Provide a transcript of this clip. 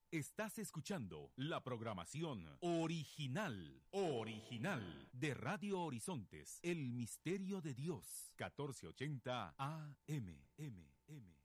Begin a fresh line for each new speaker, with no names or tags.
Estás escuchando la programación original de Radio Horizontes, El Misterio de Dios, 1480 AM.